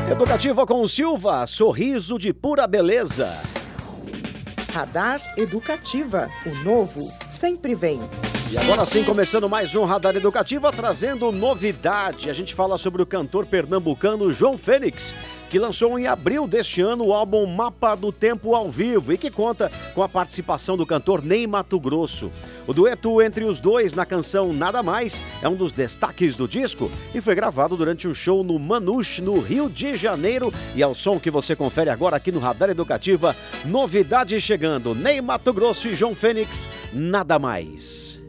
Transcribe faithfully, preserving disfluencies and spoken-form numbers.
Educativa com Silva, sorriso de pura beleza. Radar Educativa, o novo sempre vem. E agora sim, começando mais um Radar Educativa, trazendo novidade. A gente fala sobre o cantor pernambucano João Fênix, que lançou em abril deste ano o álbum Mapa do Tempo ao vivo e que conta com a participação do cantor Ney Matogrosso. O dueto entre os dois na canção Nada Mais é um dos destaques do disco e foi gravado durante um show no Manouche, no Rio de Janeiro. E é o som que você confere agora aqui no Radar Educativa. Novidade chegando, Ney Matogrosso e João Fênix, Nada Mais.